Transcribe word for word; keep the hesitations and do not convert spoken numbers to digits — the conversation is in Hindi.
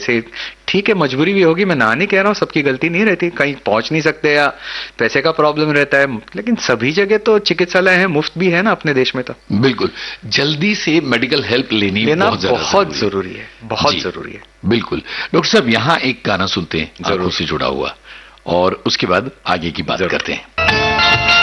से ठीक है, मजबूरी भी होगी, मैं ना नहीं कह रहा हूँ, सबकी गलती नहीं रहती, कहीं पहुंच नहीं सकते या पैसे का प्रॉब्लम रहता है, लेकिन सभी जगह तो चिकित्सालय है, मुफ्त भी है ना अपने देश में। तो बिल्कुल, जल्दी से मेडिकल हेल्प लेनी लेना बहुत, बहुत जरूरी है, बहुत जरूरी है। बिल्कुल। डॉक्टर साहब, यहाँ एक गाना सुनते हैं, जरूर से जुड़ा हुआ, और उसके बाद आगे की बात करते हैं।